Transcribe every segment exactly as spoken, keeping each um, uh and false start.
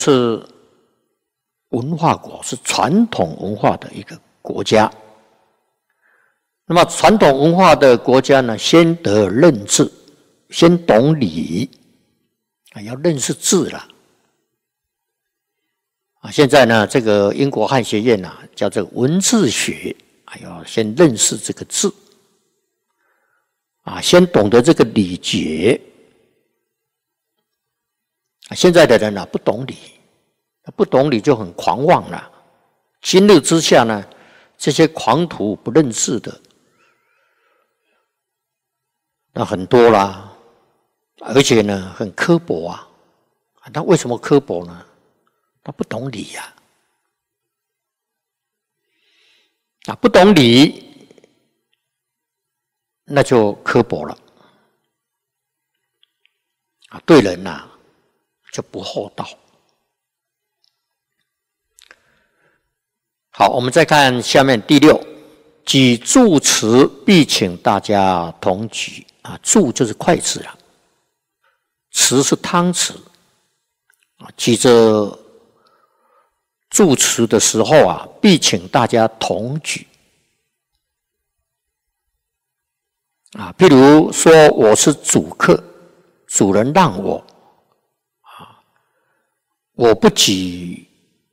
是文化国，是传统文化的一个国家。那么传统文化的国家呢，先得认字，先懂礼，啊，要认识字了。啊，现在呢，这个英国汉学院呐、啊，叫这个文字学，啊，要先认识这个字，啊，先懂得这个礼节。啊，现在的人啊，不懂礼。不懂礼就很狂妄了。今日之下呢，这些狂徒不认字的，那很多啦，而且呢很刻薄啊。他为什么刻薄呢？他不懂礼呀、啊，啊，不懂礼，那就刻薄了。啊，对人呐、啊、就不厚道。好，我们再看下面第六，举箸持必请大家同举啊，箸就是筷子了，持是汤匙啊，举着箸持的时候啊，必请大家同举啊。譬如说我是主客，主人让我啊，我不举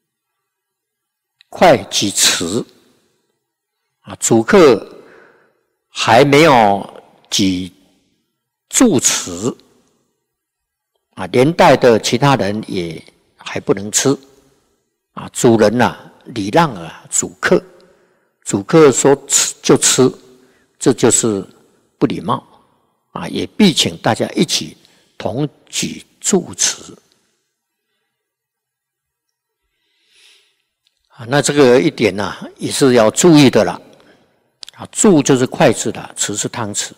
筷举持啊，主客还没有举箸持啊，连带的其他人也还不能吃啊。主人呐、啊，礼让啊主客，主客说吃就吃，这就是不礼貌啊，也必请大家一起同举箸持。啊，那这个一点呢、啊，也是要注意的啦。啊，箸就是筷子啦，持是汤匙。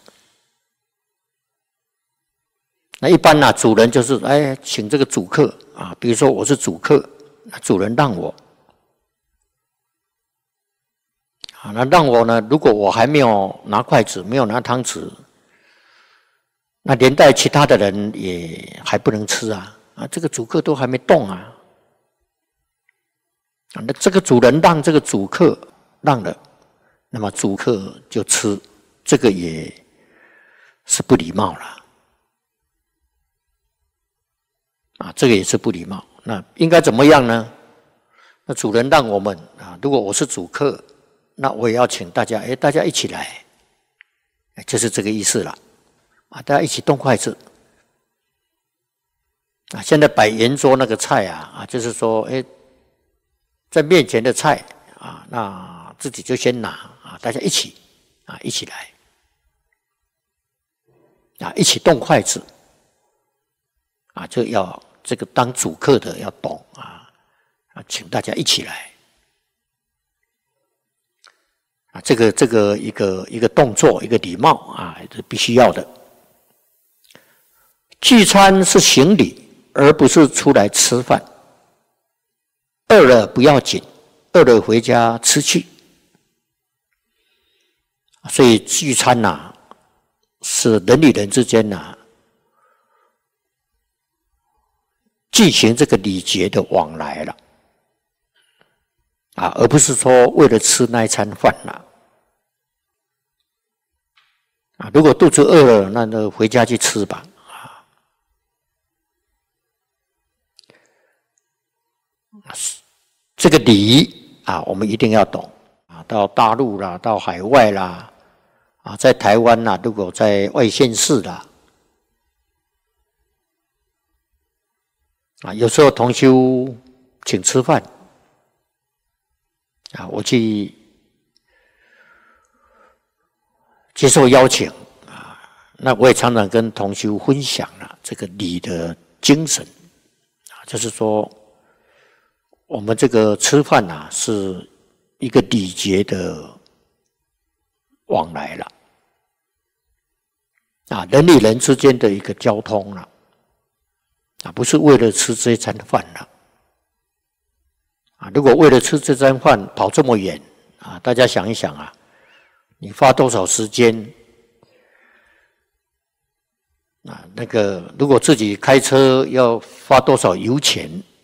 那一般呢、啊，主人就是哎，请这个主客啊，比如说我是主客，那主人让我，啊，那让我呢，如果我还没有拿筷子，没有拿汤匙，那连带其他的人也还不能吃啊，啊，这个主客都还没动啊。啊，那这个主人让这个主客让了，那么主客就吃，这个也是不礼貌了。啊，这个也是不礼貌。那应该怎么样呢？那主人让我们啊，如果我是主客，那我也要请大家，哎，大家一起来，就是这个意思了。啊，大家一起动筷子。啊，现在摆圆桌那个菜啊，啊，就是说，哎。在面前的菜啊，那自己就先拿啊，大家一起啊，一起来啊，一起动筷子啊，就要这个当主客的要懂啊啊，请大家一起来啊，这个这个一个一个动作，一个礼貌啊，是必须要的。聚餐是行礼，而不是出来吃饭。饿了不要紧，饿了回家吃去。所以聚餐呐、啊，是人与人之间呐、啊，进行这个礼节的往来了，啊，而不是说为了吃那一餐饭了。啊，如果肚子饿了，那就回家去吃吧。啊，这个礼啊，我们一定要懂啊。到大陆啦，到海外啦，啊，在台湾啦，如果在外县市啦，啊，有时候同修请吃饭，啊，我去接受邀请啊，那我也常常跟同修分享了这个礼的精神啊，就是说。我们这个吃饭呐、啊，是一个礼节的往来了，啊，人与人之间的一个交通了，啊，不是为了吃这餐饭了，啊，如果为了吃这餐饭跑这么远，啊，大家想一想啊，你花多少时间？啊，那个如果自己开车要花多少油钱？